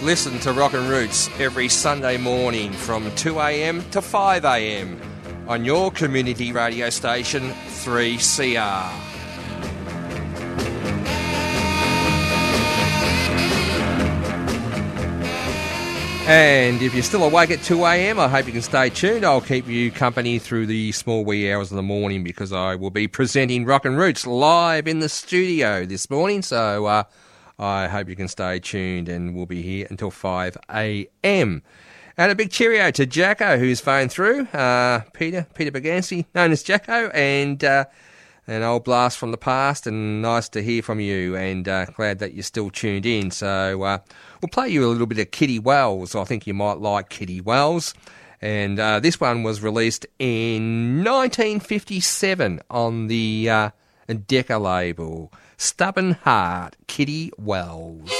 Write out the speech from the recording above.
listen to Rock and Roots every Sunday morning from 2 a.m. to 5 a.m. on your community radio station 3CR. And if you're still awake at 2 a.m, I hope you can stay tuned. I'll keep you company through the small wee hours of the morning because I will be presenting Rock and Roots live in the studio this morning. So I hope you can stay tuned, and we'll be here until 5 a.m. And a big cheerio to Jacko, who's phoned through. Peter Bergancy, known as Jacko, and an old blast from the past, and nice to hear from you, and glad that you're still tuned in. So we'll play you a little bit of Kitty Wells. I think you might like Kitty Wells. And this one was released in 1957 on the Decca label. Stubborn Heart, Kitty Wells.